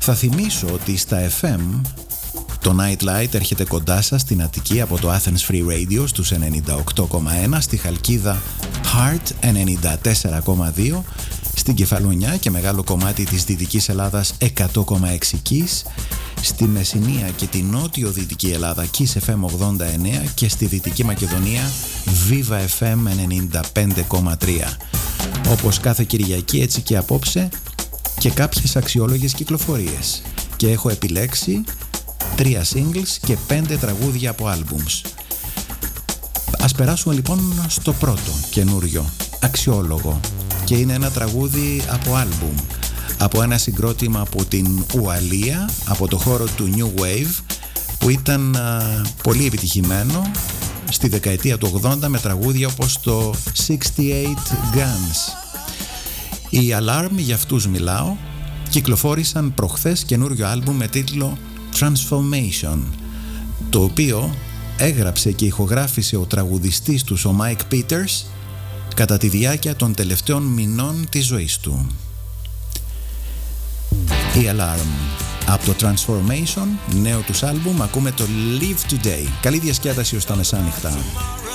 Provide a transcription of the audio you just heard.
Θα θυμίσω ότι στα FM το Nightlight έρχεται κοντά σας στην Αττική από το Athens Free Radio στους 98,1, στη Χαλκίδα Heart 94,2, στην Κεφαλονιά και μεγάλο κομμάτι της Δυτικής Ελλάδας 100,6 Kiss, στη Μεσσηνία και τη νότιο-δυτική Ελλάδα Kiss FM 89 και στη Δυτική Μακεδονία Viva FM 95,3. Όπως κάθε Κυριακή, έτσι και απόψε και κάποιες αξιόλογες κυκλοφορίες. Και έχω επιλέξει 3 singles και 5 τραγούδια από albums. Ας περάσουμε λοιπόν στο πρώτο καινούριο, αξιόλογο. Και είναι ένα τραγούδι από album, από ένα συγκρότημα από την Ουαλία, από το χώρο του New Wave, που ήταν πολύ επιτυχημένο στη δεκαετία του 80 με τραγούδια όπως το 68 Guns. Οι Alarm, για αυτούς μιλάω, κυκλοφόρησαν προχθές καινούριο άλμπουμ με τίτλο Transformation, το οποίο έγραψε και ηχογράφησε ο τραγουδιστής τους, ο Mike Peters, κατά τη διάρκεια των τελευταίων μηνών της ζωής του. Οι Alarm, από το Transformation, νέο τους άλμπουμ, ακούμε το Live Today. Καλή διασκέδαση ως τα μεσάνυχτα.